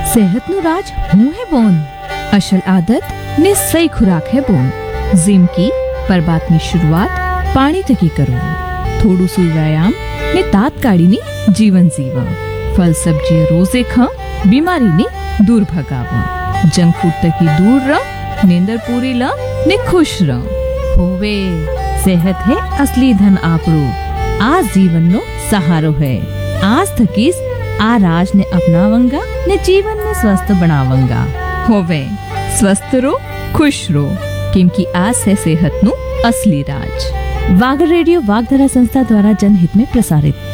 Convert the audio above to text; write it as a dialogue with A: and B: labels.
A: સેહતનું રાજ હું હે બોન. અસલ આદત ને સહી ખુરાક હે બોન. जिम की પરબાતની શરૂઆત પાણી થકી કરવું. થોડું સુ વ્યાયામ ને તાત્કાળીની જીવન જીવવા. ફલ સબ્જી રોજે ખા, બીમારીને દૂર ભગાવા. જંક ફૂડ થકી દૂર રહ, નીંદર પૂરી લ ને ખુશ રહ. હોવે સેહત હે અસલી ધન આપણું. આ જીવનનો સહારો હે. આજ થકી આ રાજને અપનાવંગા ને જીવનને સ્વસ્થ બનાવંગા. હોવે સ્વસ્થ રહો, ખુશ રહો, કેમ કે આ છે સેહતનું असली राज. वागर रेडियो वागधारा संस्था द्वारा जनहित में प्रसारित.